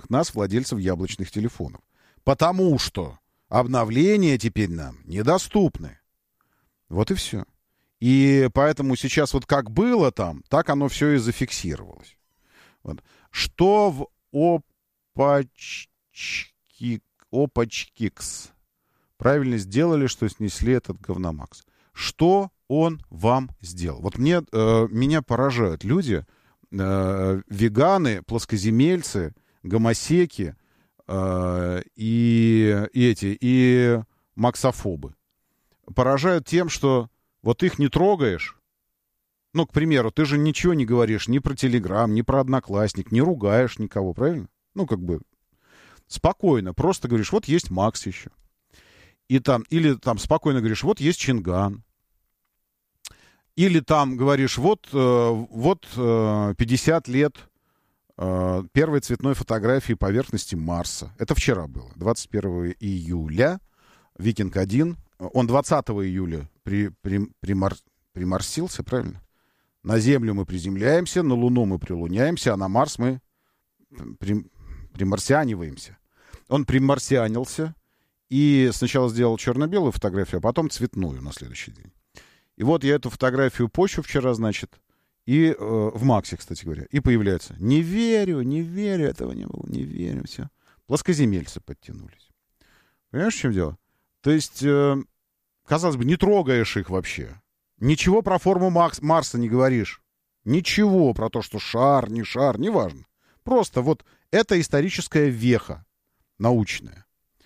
всех нас, владельцев яблочных телефонов. Потому что обновления теперь нам недоступны. Вот и все. И поэтому сейчас вот как было там, так оно все и зафиксировалось. Вот. Что в Опачкикс правильно сделали, что снесли этот говномакс? Что он вам сделал? Вот меня поражают люди, веганы, плоскоземельцы, гомосеки и максофобы. Поражают тем, что вот их не трогаешь. Ну, к примеру, ты же ничего не говоришь ни про Телеграм, ни про Одноклассник, не ругаешь никого, правильно? Ну, как бы спокойно, просто говоришь, вот есть Макс еще. И там, или там спокойно говоришь, вот есть Чинган. Или там говоришь, вот 50 лет первой цветной фотографии поверхности Марса. Это вчера было, 21 июля. Викинг-1. Он 20 июля приморсился, правильно? На Землю мы приземляемся, на Луну мы прилуняемся, а на Марс мы примарсианиваемся. Он примарсианился и сначала сделал черно-белую фотографию, а потом цветную на следующий день. И вот я эту фотографию пощу вчера, значит, и в Максе, кстати говоря, и появляется. Не верю, этого не было, не верю, все. Плоскоземельцы подтянулись. Понимаешь, в чем дело? То есть, казалось бы, не трогаешь их вообще. Ничего про форму Марса не говоришь. Ничего про то, что шар, неважно. Просто вот это историческая веха научная.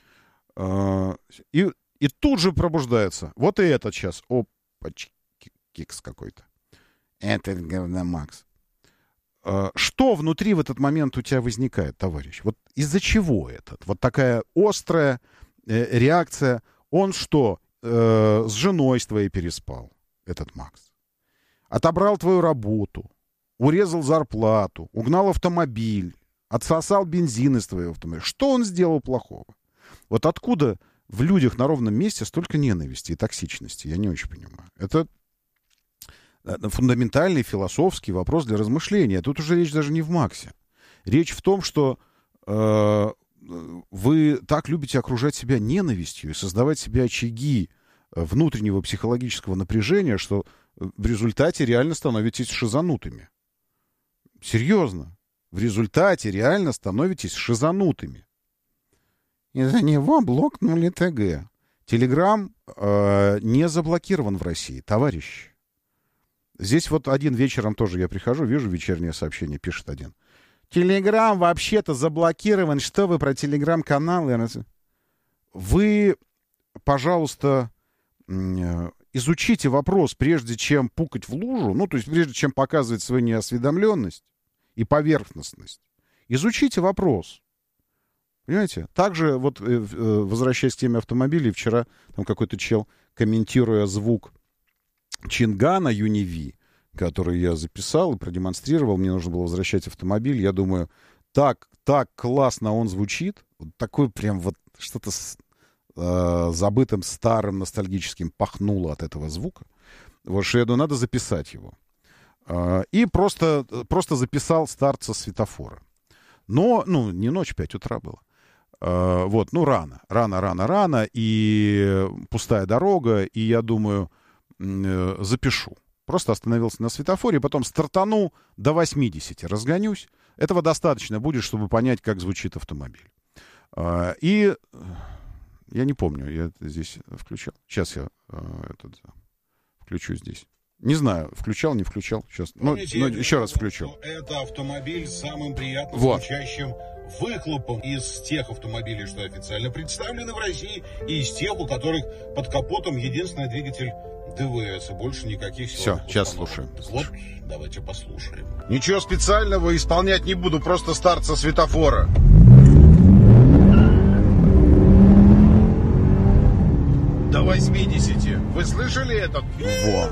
И тут же пробуждается. Вот и этот сейчас. Опачкикс какой-то. Этот говномакс. Что внутри в этот момент у тебя возникает, товарищ? Вот из-за чего этот? Вот такая острая реакция. Он что, с женой с твоей переспал, этот Макс? Отобрал твою работу, урезал зарплату, угнал автомобиль, отсосал бензин из твоего автомобиля. Что он сделал плохого? Вот откуда в людях на ровном месте столько ненависти и токсичности? Я не очень понимаю. Это фундаментальный философский вопрос для размышления. Тут уже речь даже не в Максе. Речь в том, что вы так любите окружать себя ненавистью и создавать себе очаги внутреннего психологического напряжения, что в результате реально становитесь шизанутыми. Серьезно. В результате реально становитесь шизанутыми. Из-за него блокнули ТГ. Телеграм не заблокирован в России, товарищи. Здесь вот один вечером тоже я прихожу, вижу вечернее сообщение, пишет один. Телеграм вообще-то заблокирован. Что вы про телеграм-каналы? Вы, пожалуйста, изучите вопрос, прежде чем пукать в лужу, ну, то есть прежде чем показывать свою неосведомленность и поверхностность. Изучите вопрос. Понимаете? Также, вот, возвращаясь к теме автомобилей, вчера там какой-то чел, комментируя звук Чингана Юниви, который я записал и продемонстрировал, мне нужно было возвращать автомобиль, я думаю, так классно он звучит, вот такой прям вот что-то забытым, старым, ностальгическим пахнуло от этого звука, вот что я думаю, надо записать его. И просто записал старца светофора. Но, ну, не ночь, 5 утра было. Вот, ну, рано, и пустая дорога, и я думаю, запишу. Просто остановился на светофоре, потом стартану до 80, разгонюсь. Этого достаточно будет, чтобы понять, как звучит автомобиль. И я не помню, я это здесь включал. Сейчас я включу здесь. Не знаю, включал, не включал. Сейчас, ну, еще раз включу. Это автомобиль с самым приятным звучащим выхлопом из тех автомобилей, что официально представлены в России, и из тех, у которых под капотом единственный двигатель ДВС, и больше никаких силовых установок. Все, сейчас слушаем. Вот, давайте послушаем. Ничего специального исполнять не буду, просто старт со светофора. До 80. Вы слышали это? Во.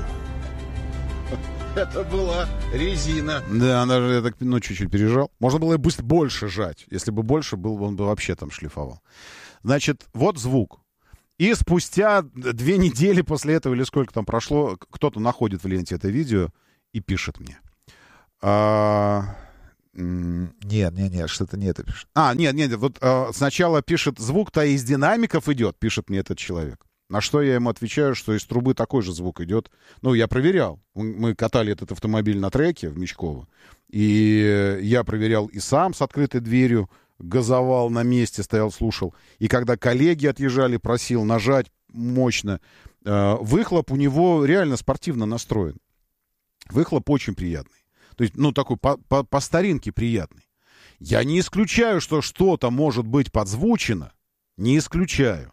Это была резина. Да, она же, я так, ну, чуть-чуть пережал. Можно было и больше жать. Если бы больше был, он бы вообще там шлифовал. Значит, вот звук. И спустя 2 недели после этого, или сколько там прошло, кто-то находит в ленте это видео и пишет мне. Нет, что-то не это пишет. Нет, вот сначала пишет, звук-то из динамиков идет, пишет мне этот человек. На что я ему отвечаю, что из трубы такой же звук идет. Ну, я проверял. Мы катали этот автомобиль на треке в Мечково. И я проверял и сам с открытой дверью, газовал на месте, стоял, слушал. И когда коллеги отъезжали, просил нажать мощно. Выхлоп у него реально спортивно настроен. Выхлоп очень приятный. То есть, ну, такой по старинке приятный. Я не исключаю, что что-то может быть подзвучено. Не исключаю.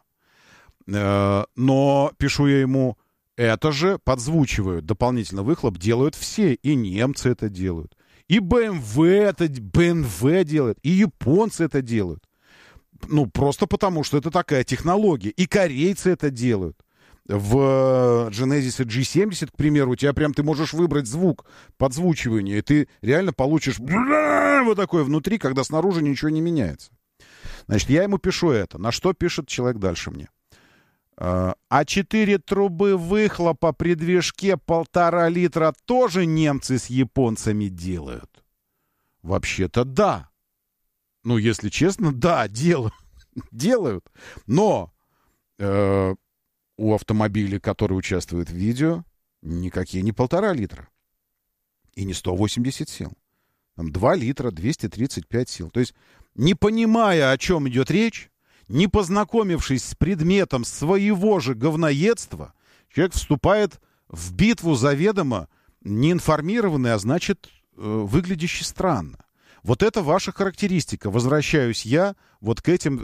Но пишу я ему, это же подзвучивают. Дополнительно выхлоп делают все. И немцы это делают. И BMW делают. И японцы это делают. Ну, просто потому, что это такая технология. И корейцы это делают. В Genesis G70, к примеру, у тебя прям ты можешь выбрать звук подзвучивания, и ты реально получишь вот такое внутри, когда снаружи ничего не меняется. Значит, я ему пишу это. На что пишет человек дальше мне? А 4 трубы выхлопа при движке 1,5 литра тоже немцы с японцами делают? Вообще-то да. Ну, если честно, да, делают. Но у автомобилей, которые участвуют в видео, никакие не 1,5 литра. И не 180 сил. Там 2 литра, 235 сил. То есть, не понимая, о чем идет речь, не познакомившись с предметом своего же говноедства, человек вступает в битву заведомо неинформированный, а значит, выглядящий странно. Вот это ваша характеристика. Возвращаюсь я вот к этим,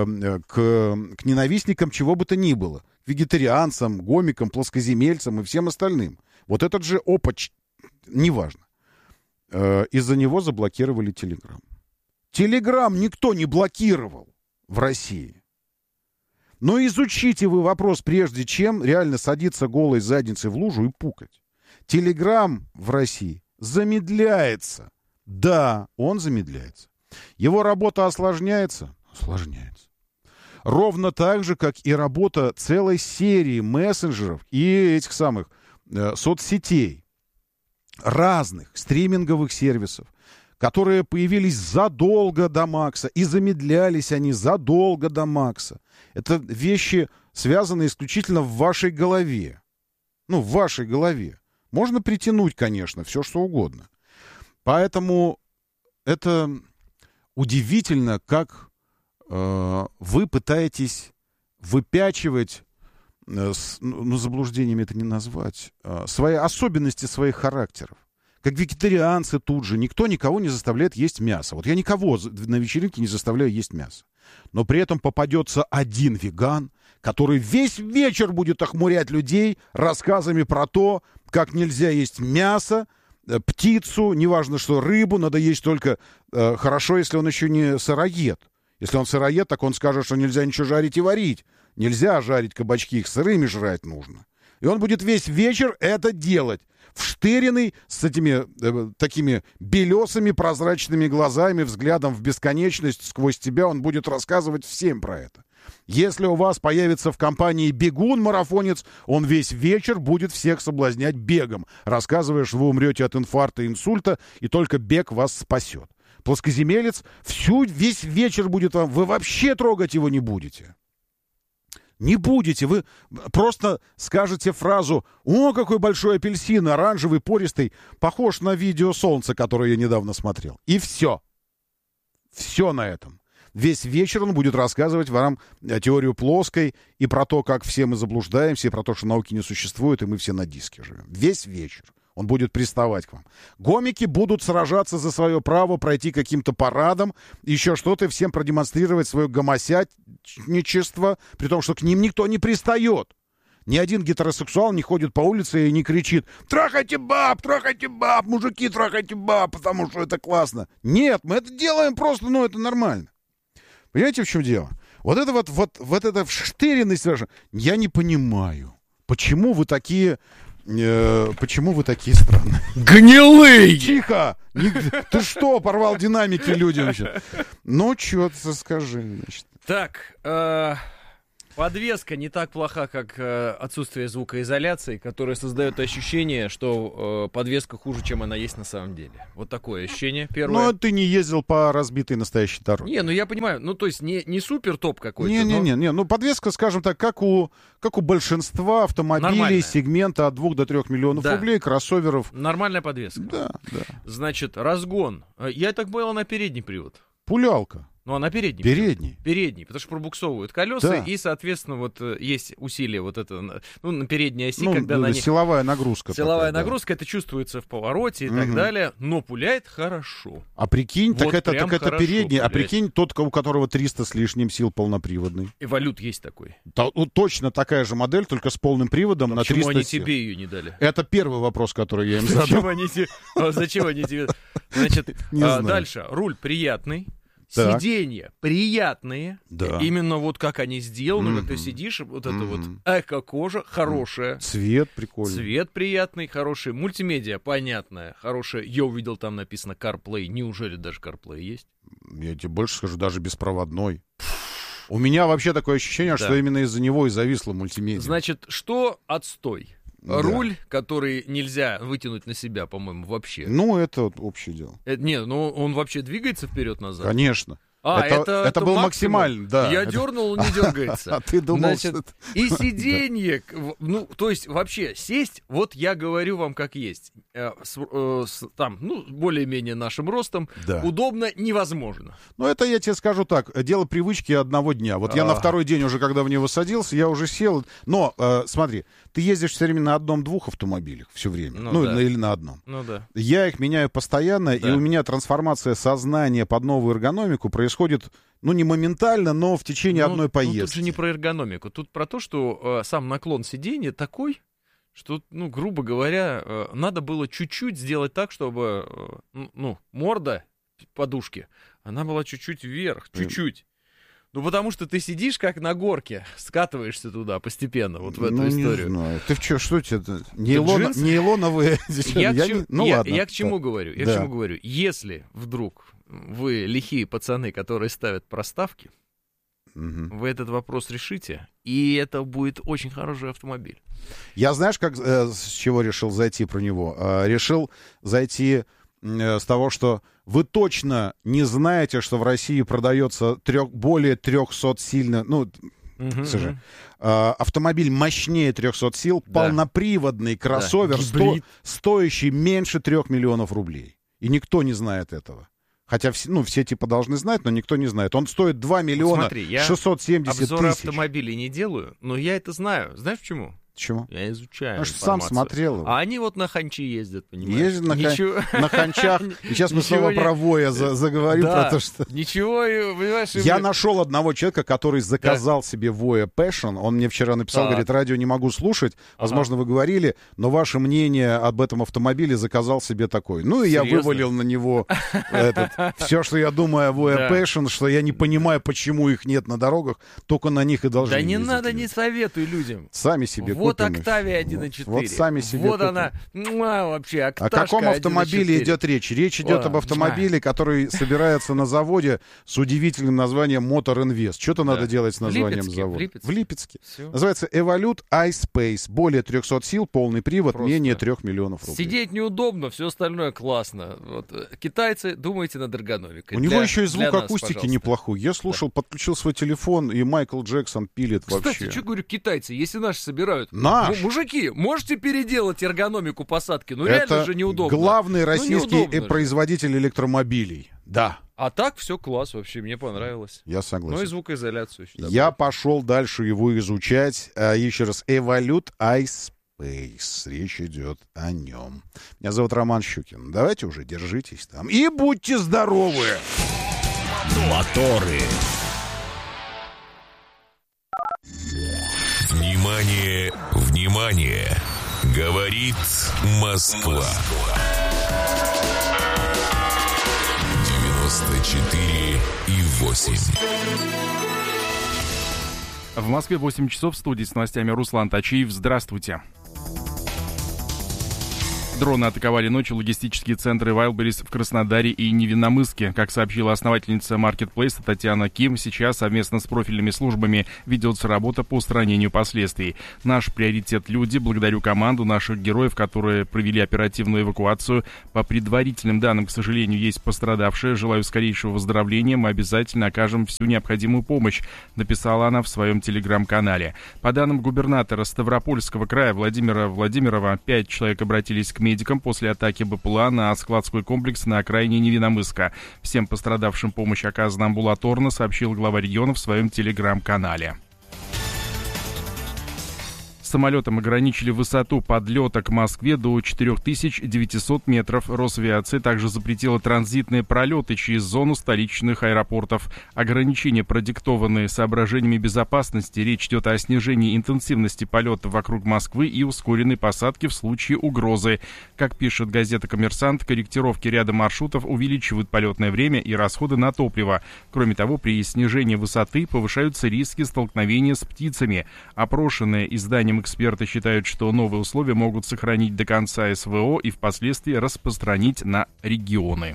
к ненавистникам чего бы то ни было. Вегетарианцам, гомикам, плоскоземельцам и всем остальным. Вот этот же опыт, неважно. Из-за него заблокировали Телеграм. Телеграм никто не блокировал в России. Но изучите вы вопрос, прежде чем реально садиться голой задницей в лужу и пукать. Телеграм в России замедляется. Да, он замедляется. Его работа осложняется? Осложняется. Ровно так же, как и работа целой серии мессенджеров и этих самых соцсетей, разных стриминговых сервисов, которые появились задолго до Макса, и замедлялись они задолго до Макса. Это вещи, связанные исключительно в вашей голове. Ну, в вашей голове. Можно притянуть, конечно, все что угодно. Поэтому это удивительно, как вы пытаетесь выпячивать, заблуждениями это не назвать, свои особенности своих характеров. Как вегетарианцы тут же. Никто никого не заставляет есть мясо. Вот я никого на вечеринке не заставляю есть мясо. Но при этом попадется один веган, который весь вечер будет охмурять людей рассказами про то, как нельзя есть мясо, птицу, неважно что, рыбу, надо есть только хорошо, если он еще не сыроед. Если он сыроед, так он скажет, что нельзя ничего жарить и варить. Нельзя жарить кабачки, их сырыми жрать нужно. И он будет весь вечер это делать. Вштыренный, с этими такими белесыми прозрачными глазами, взглядом в бесконечность сквозь тебя, он будет рассказывать всем про это. Если у вас появится в компании бегун-марафонец, он весь вечер будет всех соблазнять бегом, рассказывая, что вы умрете от инфаркта и инсульта, и только бег вас спасет. Плоскоземелец весь вечер будет вам... Вы вообще трогать его не будете. Не будете. Вы просто скажете фразу: «О, какой большой апельсин, оранжевый, пористый, похож на видео солнца, которое я недавно смотрел». И все. Все на этом. Весь вечер он будет рассказывать вам теорию плоской и про то, как все мы заблуждаемся, и про то, что науки не существует, и мы все на диске живем. Весь вечер он будет приставать к вам. Гомики будут сражаться за свое право пройти каким-то парадом, еще что-то, всем продемонстрировать свое гомосятничество, при том, что к ним никто не пристает. Ни один гетеросексуал не ходит по улице и не кричит: трахайте баб, мужики, трахайте баб, потому что это классно. Нет, мы это делаем просто, это нормально. Понимаете, в чем дело? Вот эта вштыренность ваша, я не понимаю, почему вы такие странные? Гнилый! Тихо! Ты что, порвал динамики людям? Ну, что ты скажи. Так, Подвеска не так плоха, как отсутствие звукоизоляции, которое создает ощущение, что подвеска хуже, чем она есть на самом деле. Вот такое ощущение первое. Но ты не ездил по разбитой настоящей дороге. Не, ну я понимаю, ну то есть не супер топ какой-то. Не, ну подвеска, скажем так, как у большинства автомобилей нормальная. Сегмента от 2 до 3 миллионов рублей, кроссоверов. Нормальная подвеска. Да. Значит, разгон. Я так понял, на передний привод. Пулялка. Ну, а на передний. Передний, потому что пробуксовывают колеса, и, соответственно, вот есть усилие вот это, ну, на передней оси, когда на них... Силовая нагрузка. Силовая нагрузка, это чувствуется в повороте и так далее, но пуляет хорошо. А прикинь, вот так это передний, пуляет. а прикинь, тот, у которого 300 с лишним сил полноприводный. Эволют есть такой. Точно такая же модель, только с полным приводом на 300 почему они сил. тебе ее не дали? Это первый вопрос, который я им задал. Зачем они тебе... Значит, дальше. Руль приятный. Сиденья приятные, именно вот как они сделаны, как ты сидишь, вот это вот эко-кожа хорошая. Цвет прикольный. Цвет приятный, хороший. Мультимедиа понятная, хорошая. Я увидел, там написано CarPlay. Неужели даже CarPlay есть? Я тебе больше скажу, даже беспроводной. У меня вообще такое ощущение, что именно из-за него и зависла мультимедиа. Значит, что отстой? Руль, который нельзя вытянуть на себя, по-моему, вообще. Ну, это общее дело. Не, ну он вообще двигается вперед-назад? Конечно. Это был максимально, да. Я дернул, он не дергается. А ты думал, значит, что... И сиденье, ну, то есть вообще сесть, вот я говорю вам как есть, там, ну, более-менее нашим ростом, удобно невозможно. Ну, это я тебе скажу так, дело привычки одного дня. Вот я на второй день уже, когда в него садился, я уже сел. Но, смотри, ты ездишь все время на одном-двух автомобилях все время. Или на одном. Ну да. Я их меняю постоянно, и у меня трансформация сознания под новую эргономику происходит, ну, не моментально, но в течение одной поездки. Тут же не про эргономику, тут про то, что сам наклон сиденья такой, что, ну, грубо говоря, надо было чуть-чуть сделать так, чтобы, ну, морда подушки, она была чуть-чуть вверх, чуть-чуть. Ну, потому что ты сидишь как на горке, скатываешься туда постепенно, вот в эту историю. Не знаю. Ты что тебе? Нейлоновые? Я к чему говорю? Я к чему говорю? Если вдруг вы лихие пацаны, которые ставят проставки, вы этот вопрос решите, и это будет очень хороший автомобиль. Я, знаешь, с чего решил зайти про него? Решил зайти с того, что вы точно не знаете, что в России продается более 300 сильно... Ну, слушай, автомобиль мощнее 300 сил, полноприводный кроссовер, стоящий меньше 3 миллионов рублей. И никто не знает этого. Хотя все типа должны знать, но никто не знает. Он стоит 2 миллиона 670 тысяч. Обзоры автомобилей не делаю, но я это знаю. Знаешь почему? Почему? Я изучаю. Потому что сам смотрел его. А они вот на ханчи ездят, понимаешь? Ездят на ханчах. И сейчас мы снова про Воя заговорим, про то, что... Ничего, понимаешь... Я нашел одного человека, который заказал себе Voya Passion. Он мне вчера написал, говорит, радио не могу слушать. Возможно, вы говорили, но ваше мнение об этом автомобиле заказал себе такой. Ну, и я вывалил на него все, что я думаю о Voya Passion, что я не понимаю, почему их нет на дорогах, только на них и должны ездить. Да не надо, не советуй людям. Сами себе вот Octavia 1.4. Вот сами себе вот она, вообще, О каком автомобиле идет речь? Речь идет об автомобиле, который собирается на заводе с удивительным названием Motor Invest. Что-то надо делать с названием завода. В Липецке. Называется Evolute iSpace. Более 300 сил, полный привод, менее 3 миллионов рублей. Сидеть неудобно, все остальное классно. Вот. Китайцы, думайте над эргономикой. У него еще и звук акустики неплохой. Я слушал, подключил свой телефон, и Майкл Джексон пилит вообще. Кстати, что говорю, китайцы, если наши собирают... Мужики, можете переделать эргономику посадки? Ну реально же неудобно. Главный российский производитель электромобилей. Да. А так все класс вообще, мне понравилось. Я согласен. Ну и звукоизоляцию еще. Я пошел дальше его изучать. Еще раз, Evolute iSpace. Речь идет о нем. Меня зовут Роман Щукин. Давайте уже держитесь там. И будьте здоровы! Моторы. Внимание, внимание! Говорит Москва. 94,8. В Москве 8 часов, в студии с новостями Руслан Тачиев. Здравствуйте. Дроны атаковали ночью логистические центры Wildberries в Краснодаре и Невинномысске. Как сообщила основательница маркетплейса Татьяна Ким, сейчас совместно с профильными службами ведется работа по устранению последствий. Наш приоритет — люди. Благодарю команду наших героев, которые провели оперативную эвакуацию. По предварительным данным, к сожалению, есть пострадавшие. Желаю скорейшего выздоровления. Мы обязательно окажем всю необходимую помощь, написала она в своем телеграм-канале. По данным губернатора Ставропольского края Владимира Владимирова, 5 человек обратились к медикам после атаки БПЛА на складской комплекс на окраине Невинномысска. Всем пострадавшим помощь оказана амбулаторно, сообщил глава региона в своем телеграм-канале. Самолетом ограничили высоту подлета к Москве до 4900 метров. Росавиация также запретила транзитные пролеты через зону столичных аэропортов. Ограничения продиктованы соображениями безопасности. Речь идет о снижении интенсивности полета вокруг Москвы и ускоренной посадки в случае угрозы. Как пишет газета «Коммерсант», корректировки ряда маршрутов увеличивают полетное время и расходы на топливо. Кроме того, при снижении высоты повышаются риски столкновения с птицами. Опрошенные изданием эксперты считают, что новые условия могут сохранить до конца СВО и впоследствии распространить на регионы.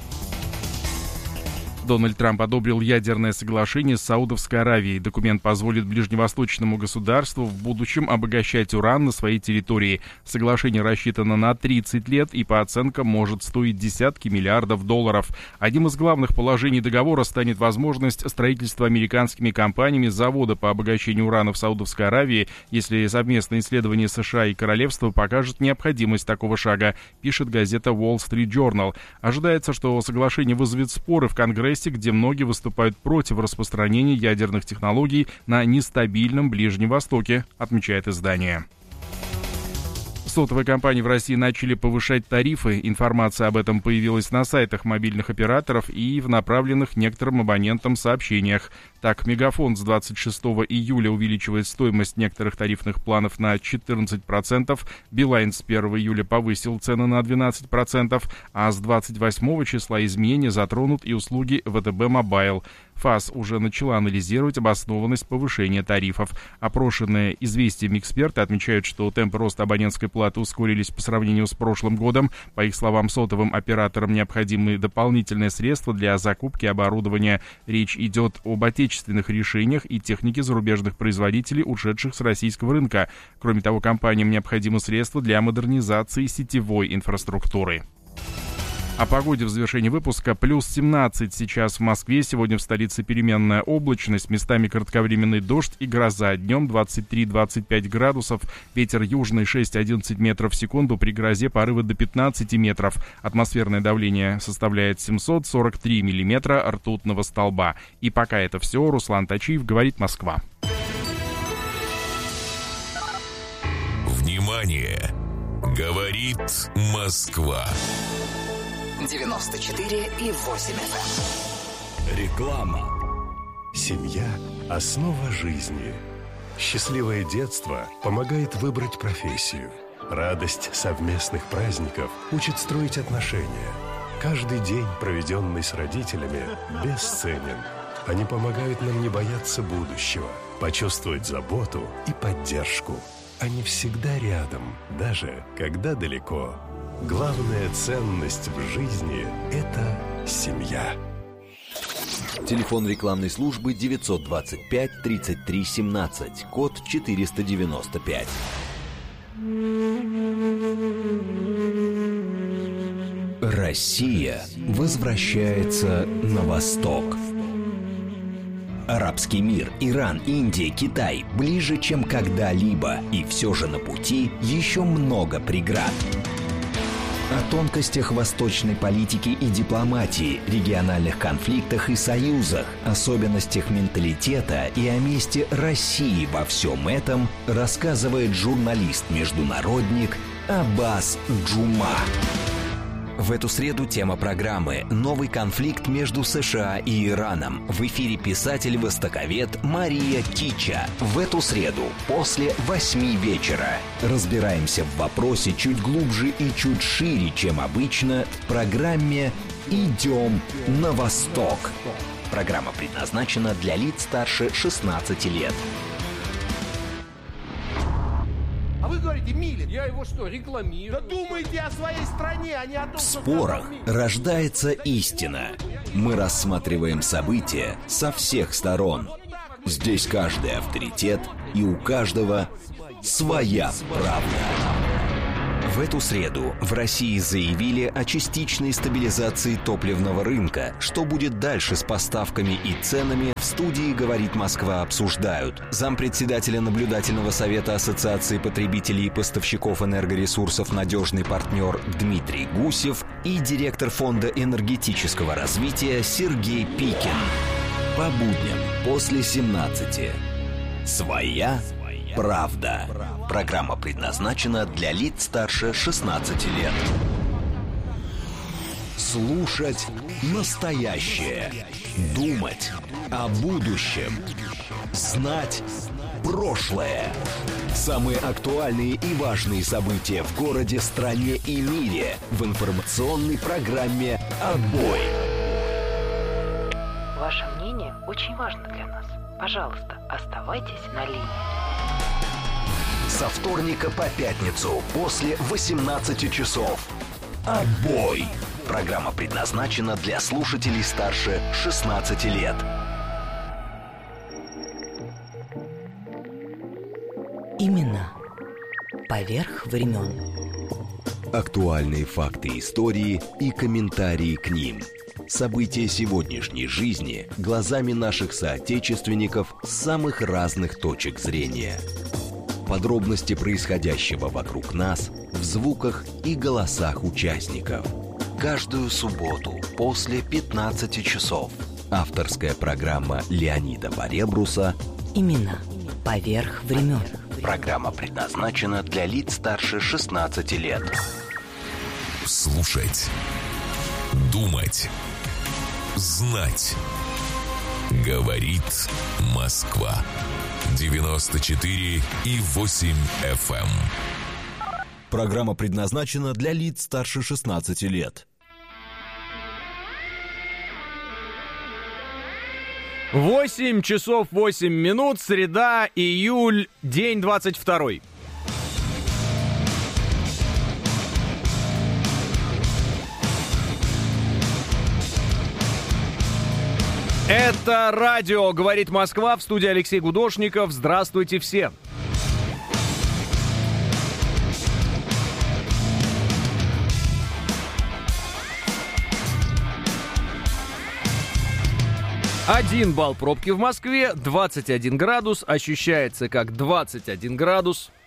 Дональд Трамп одобрил ядерное соглашение с Саудовской Аравией. Документ позволит ближневосточному государству в будущем обогащать уран на своей территории. Соглашение рассчитано на 30 лет и, по оценкам, может стоить десятки миллиардов долларов. Одним из главных положений договора станет возможность строительства американскими компаниями завода по обогащению урана в Саудовской Аравии, если совместное исследование США и Королевства покажет необходимость такого шага, пишет газета Wall Street Journal. Ожидается, что соглашение вызовет споры в Конгрессе, где многие выступают против распространения ядерных технологий на нестабильном Ближнем Востоке, отмечает издание. Сотовые компании в России начали повышать тарифы. Информация об этом появилась на сайтах мобильных операторов и в направленных некоторым абонентам сообщениях. Так, Мегафон с 26 июля увеличивает стоимость некоторых тарифных планов на 14%, Билайн с 1 июля повысил цены на 12%, а с 28 числа изменения затронут и услуги ВТБ Мобайл. ФАС уже начала анализировать обоснованность повышения тарифов. Опрошенные известиями эксперты отмечают, что темпы роста абонентской платы ускорились по сравнению с прошлым годом. По их словам, сотовым операторам необходимы дополнительные средства для закупки оборудования. Речь идет об отечественных решениях и технике зарубежных производителей, ушедших с российского рынка. Кроме того, компаниям необходимы средства для модернизации сетевой инфраструктуры. О погоде в завершении выпуска. Плюс 17 сейчас в Москве. Сегодня в столице переменная облачность. Местами кратковременный дождь и гроза. Днем 23-25 градусов. Ветер южный 6-11 метров в секунду. При грозе порывы до 15 метров. Атмосферное давление составляет 743 миллиметра ртутного столба. И пока это все. Руслан Тачиев, говорит Москва. Внимание! Говорит Москва. 94,8 FM. Реклама. Семья – основа жизни. Счастливое детство помогает выбрать профессию. Радость совместных праздников учит строить отношения. Каждый день, проведенный с родителями, бесценен. Они помогают нам не бояться будущего, почувствовать заботу и поддержку. Они всегда рядом, даже когда далеко. Главная ценность в жизни – это семья. Телефон рекламной службы 925 33 17, код 495. Россия возвращается на восток. Арабский мир, Иран, Индия, Китай ближе, чем когда-либо. И все же на пути еще много преград. О тонкостях восточной политики и дипломатии, региональных конфликтах и союзах, особенностях менталитета и о месте России во всем этом рассказывает журналист-международник Аббас Джума. В эту среду тема программы «Новый конфликт между США и Ираном». В эфире писатель-востоковед Мария Кича. В эту среду после 8 вечера. Разбираемся в вопросе чуть глубже и чуть шире, чем обычно, в программе «Идем на восток». Программа предназначена для лиц старше 16 лет. А вы говорите, мир Я его что, рекламирую? Да думайте о своей стране, а не о том, В спорах рождается истина. Мы рассматриваем события со всех сторон. Здесь каждый авторитет, и у каждого своя правда. В эту среду в России заявили о частичной стабилизации топливного рынка. Что будет дальше с поставками и ценами, в студии «Говорит Москва» обсуждают зампредседателя наблюдательного совета Ассоциации потребителей и поставщиков энергоресурсов «Надежный партнер» Дмитрий Гусев и директор Фонда энергетического развития Сергей Пикин. По будням после 17. Своя правда. Программа предназначена для лиц старше 16 лет. Слушать настоящее. Думать о будущем. Знать прошлое. Самые актуальные и важные события в городе, стране и мире в информационной программе «Отбой». Ваше мнение очень важно для нас. Пожалуйста, оставайтесь на линии. Со вторника по пятницу после 18 часов. «Отбой». Программа предназначена для слушателей старше 16 лет. Имена поверх времен. Актуальные факты истории и комментарии к ним. События сегодняшней жизни глазами наших соотечественников с самых разных точек зрения. Подробности происходящего вокруг нас в звуках и голосах участников. Каждую субботу после 15 часов. Авторская программа Леонида Баребруса «Имена поверх времен». Программа предназначена для лиц старше 16 лет. Слушать. Думать. Знать. Говорит Москва. 94,8 FM. Программа предназначена для лиц старше 16 лет. 8 часов 8 минут, среда, июль, день 22. Это радио «Говорит Москва», в студии Алексей Гудошников. Здравствуйте все. Один балл пробки в Москве, 21 градус, ощущается как 21 градус.